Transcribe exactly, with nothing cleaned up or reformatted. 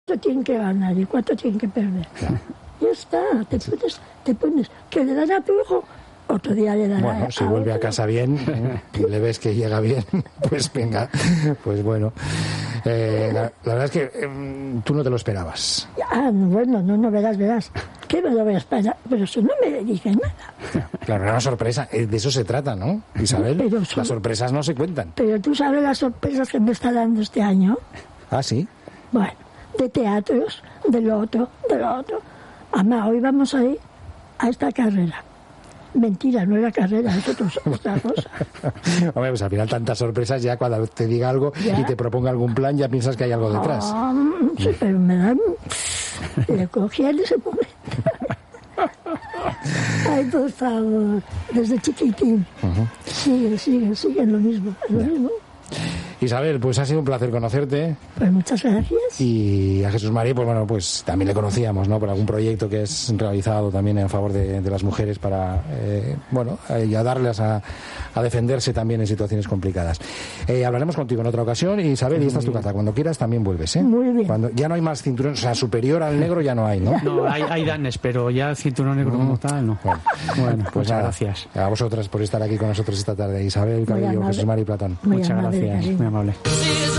cuánto tienen que ganar y cuánto tienen que perder. Claro. Ya está, te pones, te pones, que le dan a tu hijo, otro día le dará. Bueno, si a vuelve otro. a casa bien, ¿eh? Y le ves que llega bien, pues venga, pues bueno. Eh, la, la verdad es que eh, tú no te lo esperabas. Ah, bueno, no, no, verás, verás. ¿Qué me lo voy a esperar? Pero si no me dicen nada. Claro, era una sorpresa, de eso se trata, ¿no, Isabel? Pero son- Las sorpresas no se cuentan. Pero tú sabes las sorpresas que me está dando este año. Ah, ¿sí? Bueno, de teatros, de lo otro, de lo otro. Amá, hoy vamos a ir a esta carrera. Mentira, no era carrera, es otra otra cosa. Hombre, pues al final tantas sorpresas, ya cuando te diga algo ¿Ya? y te proponga algún plan, ya piensas que hay algo detrás. Ah, sí, pero me dan... Le cogí en ese momento. Ay, por favor, desde chiquitín. Uh-huh. Sigue, sigue, sigue lo mismo, lo mismo. Isabel, pues ha sido un placer conocerte. Pues muchas gracias. Y a Jesús María, pues bueno, pues también le conocíamos, ¿no? Por algún proyecto que es realizado también en favor de, de las mujeres para, eh, bueno, ayudarles a, a defenderse también en situaciones complicadas. Eh, hablaremos contigo en otra ocasión. Y Isabel, y esta es tu casa. Cuando quieras también vuelves, ¿eh? Muy bien. Cuando, ya no hay más cinturones, o sea, superior al negro ya no hay, ¿no? No, hay, hay danes, pero ya cinturón negro como tal, no. Bueno, Bueno, pues muchas nada, gracias. A vosotras por estar aquí con nosotros esta tarde. Isabel, Cabello, amable. Jesús María y Platón. Muy Muchas amable, gracias, cariño. muy amable.